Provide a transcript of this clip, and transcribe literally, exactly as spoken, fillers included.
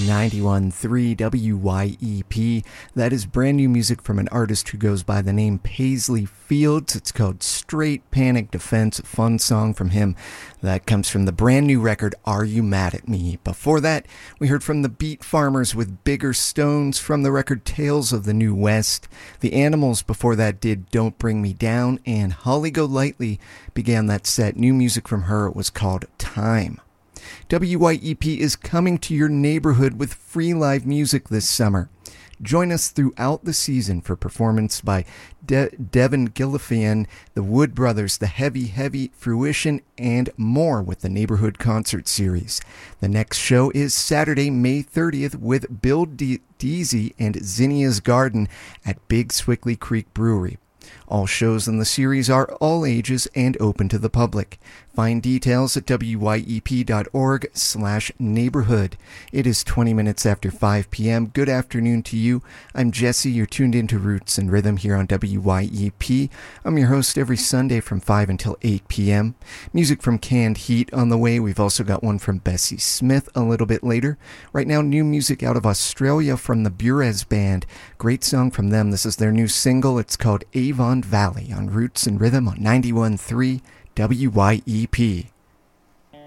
ninety-one point three W Y E P. That is brand new music from an artist who goes by the name Paisley Fields. It's called Straight Panic Defense, a fun song from him. That comes from the brand new record, Are You Mad at Me? Before that, we heard from the Beat Farmers with Bigger Stones from the record Tales of the New West. The Animals before that did Don't Bring Me Down, and Holly Golightly began that set. New music from her was called Time. W Y E P is coming to your neighborhood with free live music this summer. Join us throughout the season for performance by De- Devin Gillifian, the Wood Brothers, the Heavy Heavy Fruition, and more with the Neighborhood Concert Series. The next show is Saturday, May thirtieth with Bill De- Deasy and Zinnia's Garden at Big Swickley Creek Brewery. All shows in the series are all ages and open to the public. Find details at wyep.org slash neighborhood. It is twenty minutes after five p.m. Good afternoon to you. I'm Jesse. You're tuned into Roots and Rhythm here on W Y E P. I'm your host every Sunday from five until eight p.m. Music from Canned Heat on the way. We've also got one from Bessie Smith a little bit later. Right now, new music out of Australia from the Burez Band. Great song from them. This is their new single. It's called Avon Valley on Roots and Rhythm on ninety-one point three W Y E P.